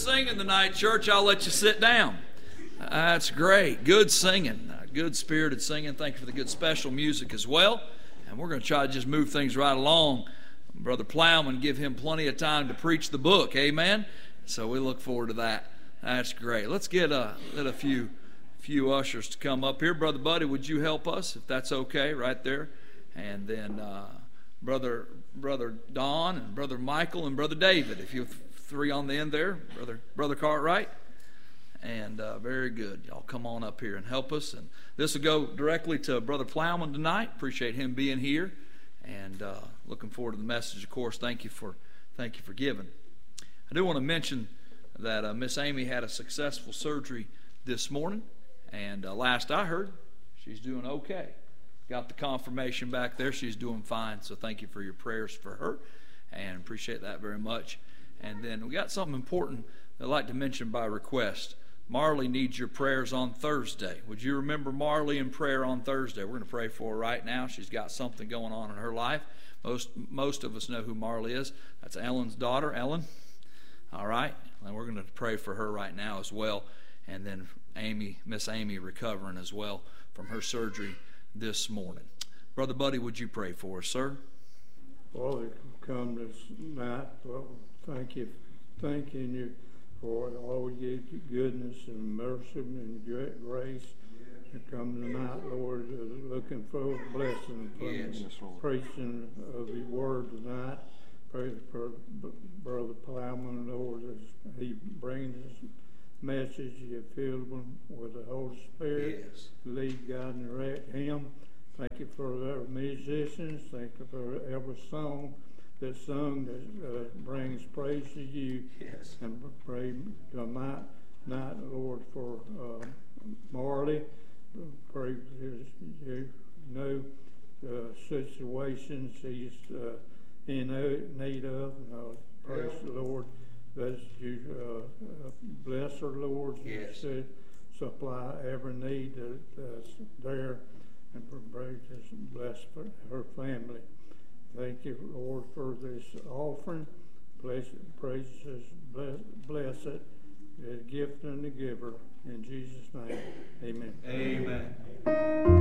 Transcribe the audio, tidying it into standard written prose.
singing tonight, church. I'll let you sit down. That's great. Good singing. Good spirited singing. Thank you for the good special music as well. And we're going to try to just move things right along. Brother Plowman, give him plenty of time to preach the book. Amen? So we look forward to that. That's great. Let's get a few ushers to come up here. Brother Buddy, would you help us, if that's okay, right there? And then Brother Don and Brother Michael and Brother David, if you three on the end there. Brother Cartwright. And very good. Y'all come on up here and help us. And this will go directly to Brother Plowman tonight. Appreciate him being here. And looking forward to the message, of course. Thank you for giving. I do want to mention that Miss Amy had a successful surgery this morning. And last I heard, she's doing okay. Got the confirmation back there. She's doing fine. So thank you for your prayers for her. And appreciate that very much. And then we got something important I'd like to mention by request. Marley needs your prayers on Thursday. Would you remember Marley in prayer on Thursday? We're going to pray for her right now. She's got something going on in her life. Most of us know who Marley is. That's Ellen's daughter, Ellen. All right. And we're going to pray for her right now as well. And then Miss Amy recovering as well from her surgery this morning. Brother Buddy, would you pray for us, sir? Father, come this night. Well, thanking you for all your goodness and mercy and grace. To come tonight, Lord, looking for a blessing from preaching of your word tonight. Pray for Brother Plowman, Lord, as he brings his message. You fill him with the Holy Spirit. Yes. Lead, God, and direct him. Thank you for our musicians. Thank you for every song that's sung that brings praise to you. Yes. And pray tonight, Lord, for Marley. Pray you know the situations he's in need of. And praise the Lord that you bless her, Lord. Yes. And supply every need that's there. And pray just bless her family. Thank you, Lord, for this offering. Praise bless it, the gift and the giver. In Jesus' name, amen. Amen.